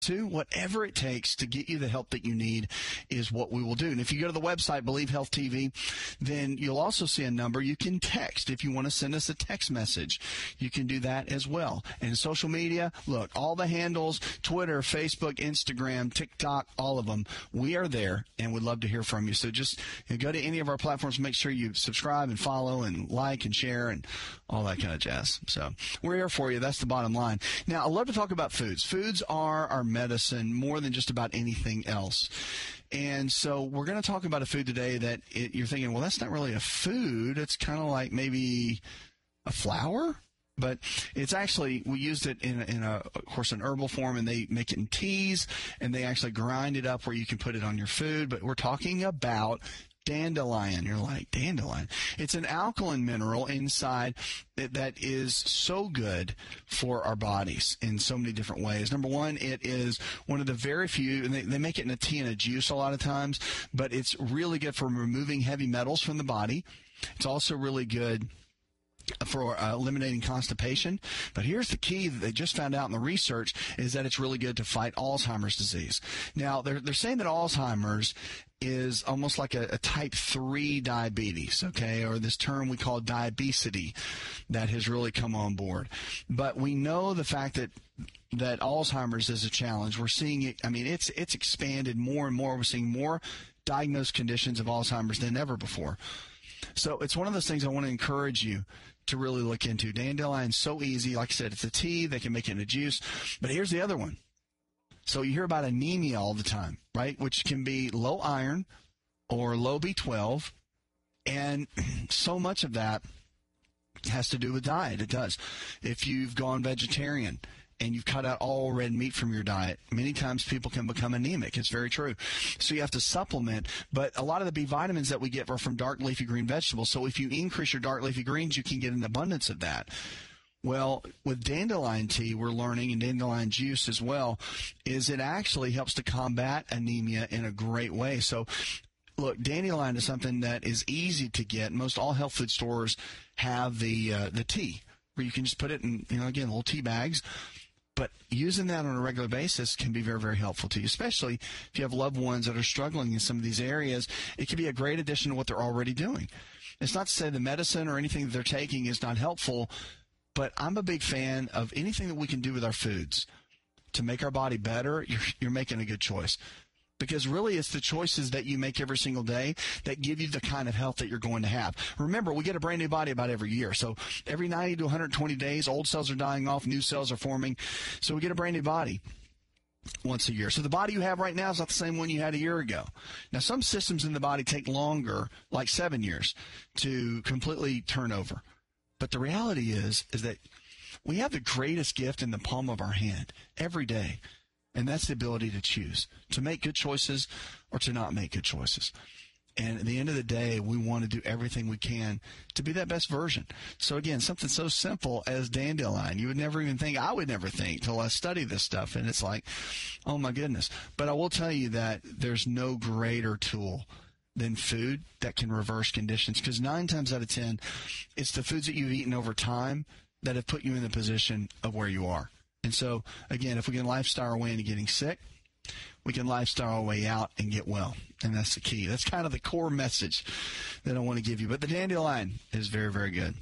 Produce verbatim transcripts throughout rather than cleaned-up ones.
to, whatever it takes to get you the help that you need is what we will do. And if you go to the website, Believe Health T V, then you'll also see a number you can text. If you want to send us a text message, you can do that as well. And social media, look, all the handles, Twitter, Facebook, Instagram, TikTok, all of them, we are there and would love to hear from you. So just you know, go to any of our platforms, make sure you subscribe and follow and like and share and all that kind of jazz. So we're here for you. That's the bottom line. Now, I love to talk about foods. Foods are our medicine more than just about anything else. And so we're going to talk about a food today that it, you're thinking, well, that's not really a food. It's kind of like maybe a flower. But it's actually, we used it in, in a, of course, an herbal form, and they make it in teas, and they actually grind it up where you can put it on your food. But we're talking about dandelion. You're like, dandelion. It's an alkaline mineral inside that, that is so good for our bodies in so many different ways. Number one, it is one of the very few, and they, they make it in a tea and a juice a lot of times, but it's really good for removing heavy metals from the body. It's also really good for uh, eliminating constipation. But here's the key that they just found out in the research is that it's really good to fight Alzheimer's disease. Now, they're, they're saying that Alzheimer's is almost like a, a type three diabetes, okay, or this term we call diabesity that has really come on board. But we know the fact that that Alzheimer's is a challenge. We're seeing it, I mean, it's it's expanded more and more. We're seeing more diagnosed conditions of Alzheimer's than ever before. So it's one of those things I want to encourage you to really look into. Dandelion's so easy. Like I said, it's a tea. They can make it in a juice. But here's the other one. So you hear about anemia all the time, right? Which can be low iron or low B twelve. And so much of that has to do with diet. It does. If you've gone vegetarian and you've cut out all red meat from your diet, many times people can become anemic. It's very true. So you have to supplement. But a lot of the B vitamins that we get are from dark leafy green vegetables. So if you increase your dark leafy greens, you can get an abundance of that. Well, with dandelion tea, we're learning, and dandelion juice as well, is it actually helps to combat anemia in a great way. So look, dandelion is something that is easy to get. Most all health food stores have the uh, the tea, where you can just put it in, you know, again, little tea bags. But using that on a regular basis can be very, very helpful to you, especially if you have loved ones that are struggling in some of these areas. It can be a great addition to what they're already doing. It's not to say the medicine or anything that they're taking is not helpful, but I'm a big fan of anything that we can do with our foods to make our body better. You're, you're making a good choice. Because really it's the choices that you make every single day that give you the kind of health that you're going to have. Remember, we get a brand new body about every year. So every ninety to one hundred twenty days, old cells are dying off, new cells are forming. So we get a brand new body once a year. So the body you have right now is not the same one you had a year ago. Now, some systems in the body take longer, like seven years, to completely turn over. But the reality is, is that we have the greatest gift in the palm of our hand every day. And that's the ability to choose, to make good choices or to not make good choices. And at the end of the day, we want to do everything we can to be that best version. So again, something so simple as dandelion, you would never even think, I would never think till I study this stuff. And it's like, oh my goodness. But I will tell you that there's no greater tool than food that can reverse conditions. Because nine times out of ten, it's the foods that you've eaten over time that have put you in the position of where you are. And so, again, if we can lifestyle our way into getting sick, we can lifestyle our way out and get well. And that's the key. That's kind of the core message that I want to give you. But the dandelion is very, very good.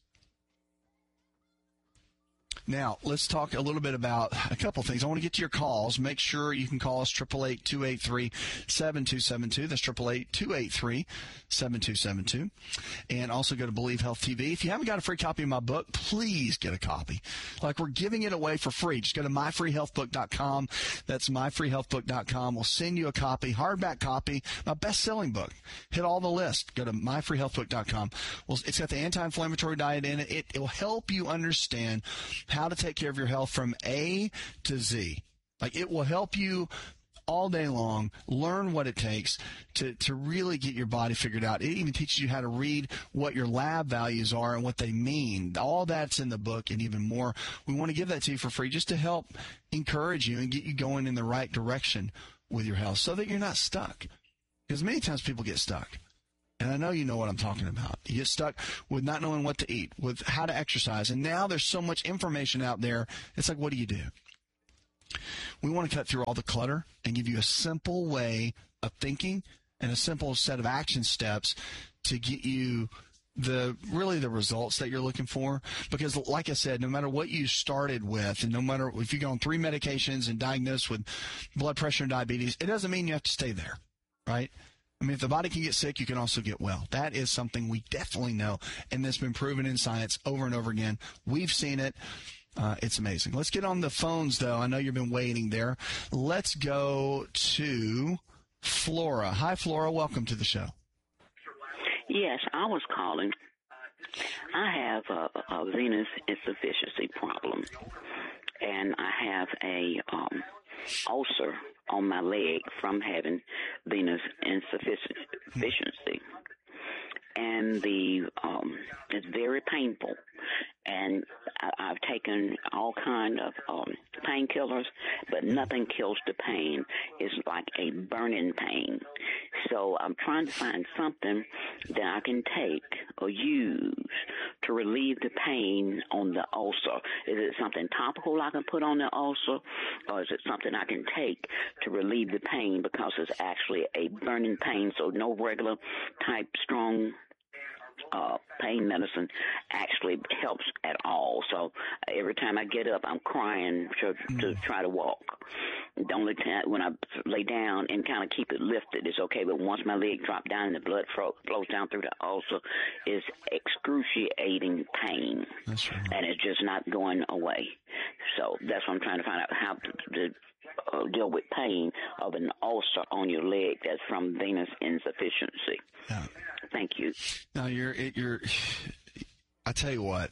Now, let's talk a little bit about a couple things. I want to get to your calls. Make sure you can call us, eight eight eight, two eight three, seven two seven two. That's eight eight eight, two eight three, seven two seven two. And also go to Believe Health T V. If you haven't got a free copy of my book, please get a copy. Like, we're giving it away for free. Just go to my free health book dot com. That's my free health book dot com. We'll send you a copy, hardback copy, my best-selling book. Hit all the list. Go to my free health book dot com. Well, it's got the anti-inflammatory diet in it. It, it will help you understand how to take care of your health from A to Z. Like, it will help you all day long learn what it takes to, to really get your body figured out. It even teaches you how to read what your lab values are and what they mean. All that's in the book and even more. We want to give that to you for free just to help encourage you and get you going in the right direction with your health so that you're not stuck. Because many times people get stuck. And I know you know what I'm talking about. You get stuck with not knowing what to eat, with how to exercise. And now there's so much information out there. It's like, what do you do? We want to cut through all the clutter and give you a simple way of thinking and a simple set of action steps to get you the really the results that you're looking for. Because like I said, no matter what you started with, and no matter if you go on three medications and diagnosed with blood pressure and diabetes, it doesn't mean you have to stay there, right? I mean, if the body can get sick, you can also get well. That is something we definitely know, and that's been proven in science over and over again. We've seen it. Uh, it's amazing. Let's get on the phones, though. I know you've been waiting there. Let's go to Flora. Hi, Flora. Welcome to the show. Yes, I was calling. I have a, a venous insufficiency problem, and I have a um, ulcer on my leg from having venous insufficiency. And the um, it's very painful, and I, I've taken all kind of um, painkillers, but nothing kills the pain. It's like a burning pain. So I'm trying to find something that I can take or use to relieve the pain on the ulcer. Is it something topical I can put on the ulcer, or is it something I can take to relieve the pain because it's actually a burning pain? So no regular type strong Uh, pain medicine actually helps at all. So every time I get up, I'm crying to, to try to walk. The only time when I lay down and kind of keep it lifted is okay, but once my leg drops down and the blood flow, flows down through the ulcer, it's excruciating pain. That's right. And it's just not going away. So that's what I'm trying to find out, how to, to uh, deal with pain of an ulcer on your leg that's from venous insufficiency. Yeah. Thank you. Now, you're, it, you're, I tell you what,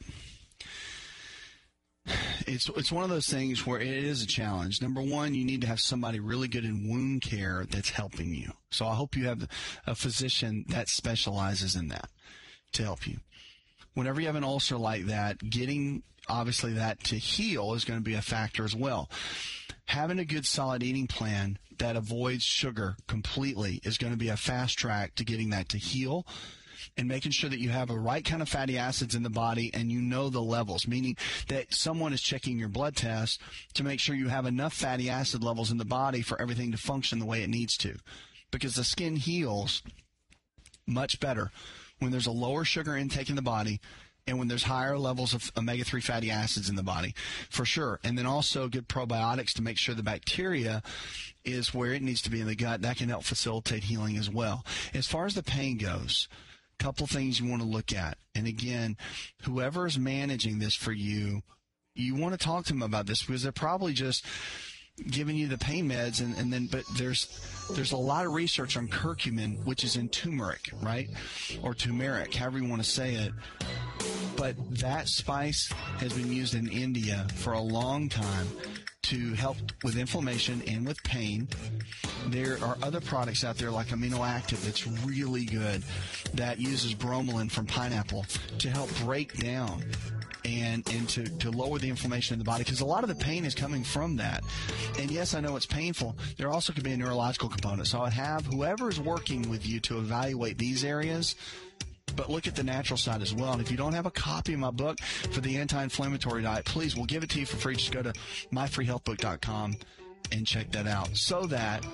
it's, it's one of those things where it is a challenge. Number one, you need to have somebody really good in wound care that's helping you. So I hope you have a physician that specializes in that to help you. Whenever you have an ulcer like that, getting obviously that to heal is going to be a factor as well. Having a good solid eating plan that avoids sugar completely is going to be a fast track to getting that to heal, and making sure that you have the right kind of fatty acids in the body and you know the levels, meaning that someone is checking your blood test to make sure you have enough fatty acid levels in the body for everything to function the way it needs to. Because the skin heals much better when there's a lower sugar intake in the body and when there's higher levels of omega three fatty acids in the body, for sure. And then also good probiotics to make sure the bacteria is where it needs to be in the gut. That can help facilitate healing as well. As far as the pain goes, a couple things you want to look at. And again, whoever is managing this for you, you want to talk to them about this, because they're probably just giving you the pain meds, and, and then but there's there's a lot of research on curcumin, which is in turmeric, right? Or turmeric, however you want to say it. But that spice has been used in India for a long time to help with inflammation and with pain. There are other products out there like Amino Active that's really good that uses bromelain from pineapple to help break down and and to, to lower the inflammation in the body, because a lot of the pain is coming from that. And yes, I know it's painful. There also could be a neurological component. So I'd have whoever is working with you to evaluate these areas, but look at the natural side as well. And if you don't have a copy of my book for the anti-inflammatory diet, please, we'll give it to you for free. Just go to my free health book dot com and check that out so that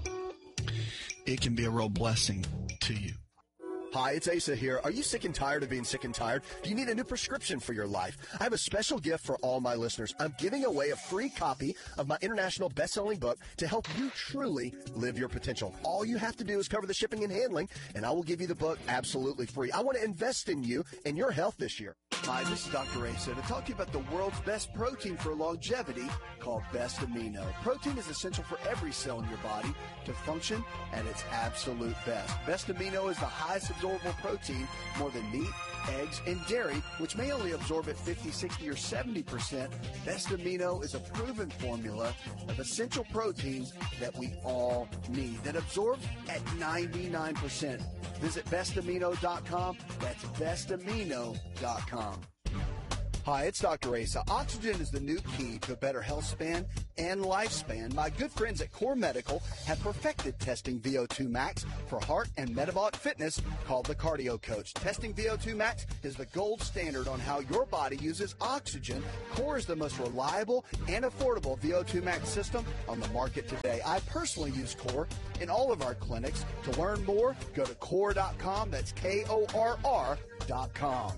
it can be a real blessing to you. Hi, it's Asa here. Are you sick and tired of being sick and tired? Do you need a new prescription for your life? I have a special gift for all my listeners. I'm giving away a free copy of my international best-selling book to help you truly live your potential. All you have to do is cover the shipping and handling, and I will give you the book absolutely free. I want to invest in you and your health this year. Hi, this is Doctor Asa to talk to you about the world's best protein for longevity called Best Amino. Protein is essential for every cell in your body to function at its absolute best. Best Amino is the highest absorbable protein, more than meat, eggs, and dairy, which may only absorb at fifty, sixty, or seventy percent. Best Amino is a proven formula of essential proteins that we all need that absorbs at ninety-nine percent. Visit best amino dot com. That's best amino dot com. Hi, it's Doctor Asa. Oxygen is the new key to a better health span and lifespan. My good friends at Core Medical have perfected testing V O two max for heart and metabolic fitness called the Cardio Coach. Testing V O two max is the gold standard on how your body uses oxygen. Core is the most reliable and affordable V O two max system on the market today. I personally use Core in all of our clinics. To learn more, go to core dot com. That's K O R R dot com.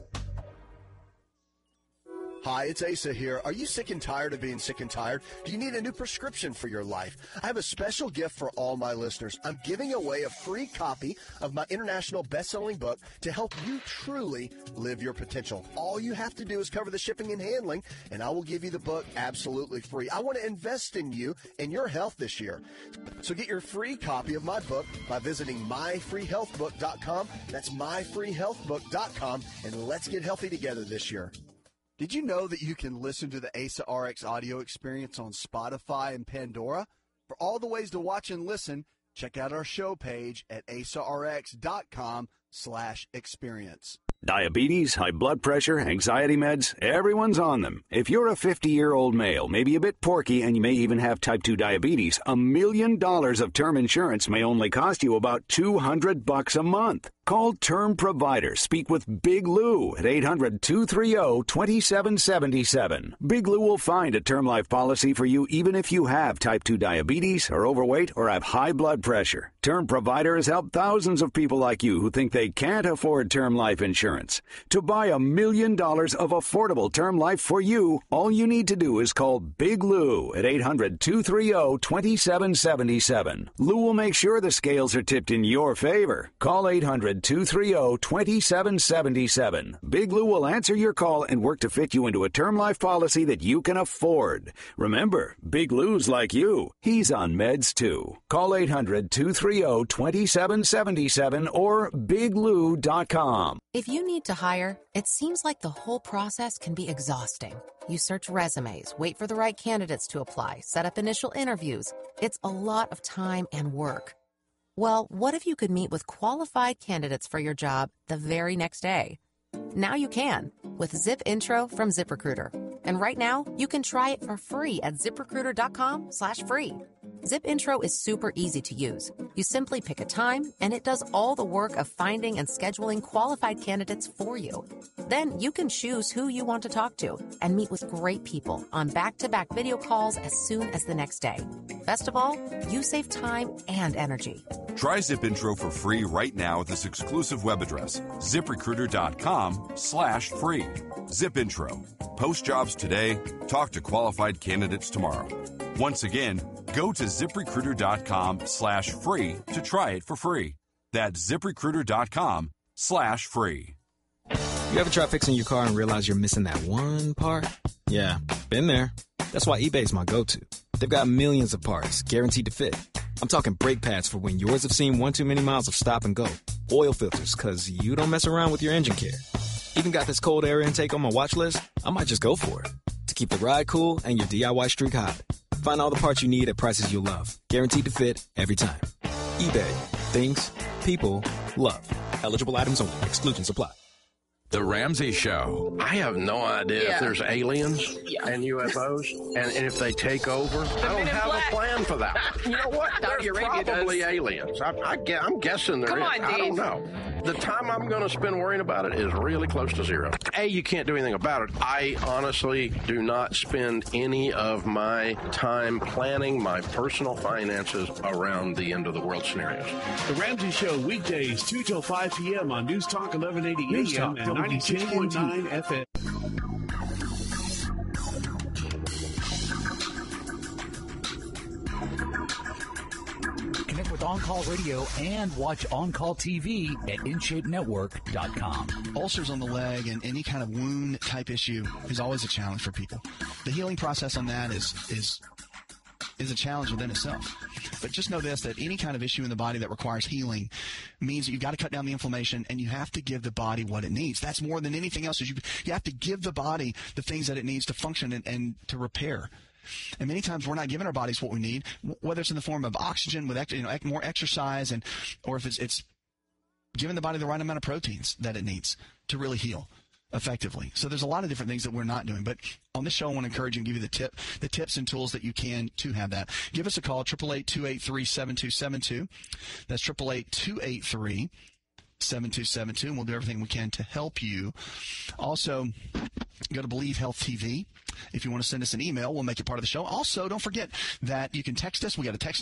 Hi, it's Asa here. Are you sick and tired of being sick and tired? Do you need a new prescription for your life? I have a special gift for all my listeners. I'm giving away a free copy of my international best-selling book to help you truly live your potential. All you have to do is cover the shipping and handling, and I will give you the book absolutely free. I want to invest in you and your health this year. So get your free copy of my book by visiting my free health book dot com. That's my free health book dot com, and let's get healthy together this year. Did you know that you can listen to the Asa R X audio experience on Spotify and Pandora? For all the ways to watch and listen, check out our show page at asa r x dot com slash experience. Diabetes, high blood pressure, anxiety meds, everyone's on them. If you're a fifty-year-old male, maybe a bit porky, and you may even have type two diabetes, a million dollars of term insurance may only cost you about two hundred bucks a month. Call Term Provider. Speak with Big Lou at eight hundred, two three zero, two seven seven seven. Big Lou will find a term life policy for you even if you have type two diabetes, are overweight, or have high blood pressure. Term Provider has helped thousands of people like you who think they can't afford term life insurance. To buy a million dollars of affordable term life for you, all you need to do is call Big Lou at eight hundred, two three zero, two seven seven seven. Lou will make sure the scales are tipped in your favor. Call eight hundred, two three zero, two seven seven seven. Big Lou will answer your call and work to fit you into a term life policy that you can afford. Remember, Big Lou's like you. He's on meds too. Call eight hundred, two three zero, two seven seven seven or big lou dot com. If you need to hire, it seems like the whole process can be exhausting. You search resumes, wait for the right candidates to apply, set up initial interviews. It's a lot of time and work. Well, what if you could meet with qualified candidates for your job the very next day? Now you can with Zip Intro from ZipRecruiter. And right now, you can try it for free at zip recruiter dot com slash free. Zip Intro is super easy to use. You simply pick a time, and it does all the work of finding and scheduling qualified candidates for you. Then you can choose who you want to talk to and meet with great people on back-to-back video calls as soon as the next day. Best of all, you save time and energy. Try Zip Intro for free right now at this exclusive web address, zip recruiter dot com slash free. Zip Intro. Post jobs today. Talk to qualified candidates tomorrow. Once again, go to zip recruiter dot com slash free to try it for free. That's zip recruiter dot com slash free. You ever try fixing your car and realize you're missing that one part? Yeah, been there. That's why eBay's my go-to. They've got millions of parts, guaranteed to fit. I'm talking brake pads for when yours have seen one too many miles of stop and go. Oil filters, because you don't mess around with your engine care. Even got this cold air intake on my watch list. I might just go for it. To keep the ride cool and your D I Y streak hot. Find all the parts you need at prices you'll love. Guaranteed to fit every time. eBay. Things. People. Love. Eligible items only. Exclusions apply. The Ramsey Show. I have no idea yeah. if there's aliens yeah. and U F Os, and, and if they take over. The I don't have black. a plan for that. You know what? There's probably does. aliens. I, I, I'm guessing there Come is. On, I don't know. The time I'm going to spend worrying about it is really close to zero. A, you can't do anything about it. I honestly do not spend any of my time planning my personal finances around the end of the world scenarios. The Ramsey Show, weekdays, two till five p.m. on News Talk eleven eighty A M and ninety-six point nine F M. Connect with On Call Radio and watch On Call T V at in shape network dot com. Ulcers on the leg and any kind of wound type issue is always a challenge for people. The healing process on that is is is a challenge within itself. But just know this, that any kind of issue in the body that requires healing means that you've got to cut down the inflammation and you have to give the body what it needs. That's more than anything else. Is you, you have to give the body the things that it needs to function and, and to repair. And many times we're not giving our bodies what we need, whether it's in the form of oxygen with you know, more exercise, and or if it's, it's giving the body the right amount of proteins that it needs to really heal. effectively. So there's a lot of different things that we're not doing. But on this show, I want to encourage you and give you the tip, the tips and tools that you can to have that. Give us a call, eight eight eight, two eight three, seven two seven two. That's eight eight eight, two eight three, seven two seven two, and we'll do everything we can to help you. Also, go to Believe Health T V. If you want to send us an email, we'll make it part of the show. Also, don't forget that you can text us. We got a text